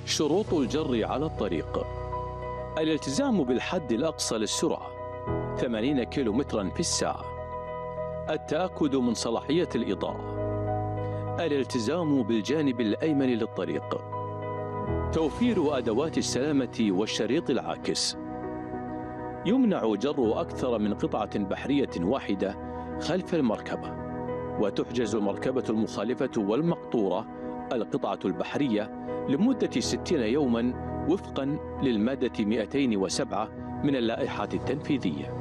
شروط الجر على الطريق: الالتزام بالحد الأقصى للسرعة 80 كيلومترا في الساعة. التأكد من صلاحية الإضاءة. الالتزام بالجانب الأيمن للطريق. توفير أدوات السلامة والشريط العاكس. يمنع جر أكثر من قطعة بحرية واحدة خلف المركبة، وتحجز المركبة المخالفة والمقطورة القطعة البحرية لمدة 60 يوما وفقا للمادة 207 من اللائحة التنفيذية.